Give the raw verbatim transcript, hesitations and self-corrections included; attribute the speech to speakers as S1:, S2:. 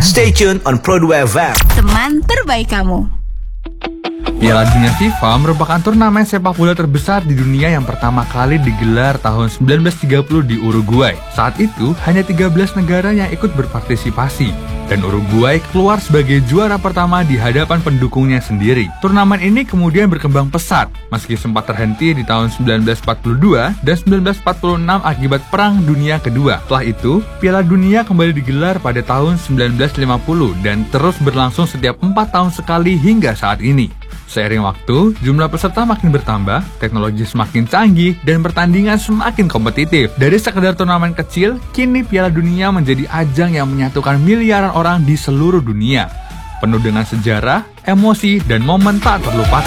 S1: Stay tuned on Pro dua F M.
S2: Teman terbaik kamu.
S3: Piala Dunia FIFA merupakan turnamen sepak bola terbesar di dunia yang pertama kali digelar tahun sembilan belas tiga puluh di Uruguay. Saat itu, hanya tiga belas negara yang ikut berpartisipasi, dan Uruguay keluar sebagai juara pertama di hadapan pendukungnya sendiri. Turnamen ini kemudian berkembang pesat, meski sempat terhenti di tahun sembilan belas empat puluh dua dan sembilan belas empat puluh enam akibat Perang Dunia Kedua. Setelah itu, Piala Dunia kembali digelar pada tahun sembilan belas lima puluh dan terus berlangsung setiap empat tahun sekali hingga saat ini. Seiring waktu, jumlah peserta makin bertambah, teknologi semakin canggih, dan pertandingan semakin kompetitif. Dari sekedar turnamen kecil, kini Piala Dunia menjadi ajang yang menyatukan miliaran orang di seluruh dunia. Penuh dengan sejarah, emosi, dan momen tak terlupakan.